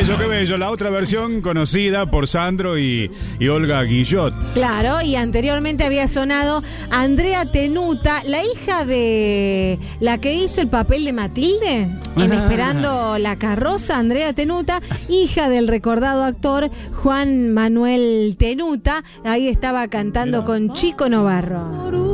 bello, qué bello. La otra versión conocida por Sandro y Olga Guillot. Claro, y anteriormente había sonado Andrea Tenuta, la hija de la que hizo el papel de Matilde en Esperando la carroza, Andrea Tenuta, hija del recordado actor Juan Manuel Tenuta. Ahí estaba cantando con Chico Novarro.